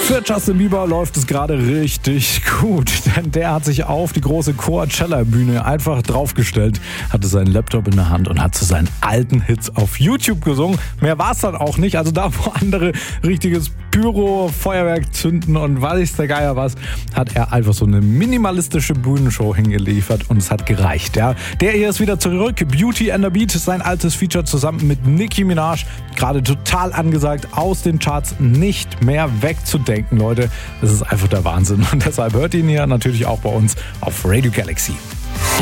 Für Justin Bieber läuft es gerade richtig gut, denn der hat sich auf die große Coachella-Bühne einfach draufgestellt, hatte seinen Laptop in der Hand und hat zu seinen alten Hits auf YouTube gesungen. Mehr war es dann auch nicht, also da, wo andere richtiges Pyro, Feuerwerk zünden und weiß der Geier was, hat er einfach so eine minimalistische Bühnenshow hingeliefert und es hat gereicht. Ja. Der hier ist wieder zurück, Beauty and the Beat, sein altes Feature zusammen mit Nicki Minaj, gerade total angesagt, aus den Charts nicht mehr wegzudenken, Leute. Das ist einfach der Wahnsinn und deshalb hört ihn hier natürlich auch bei uns auf Radio Galaxy.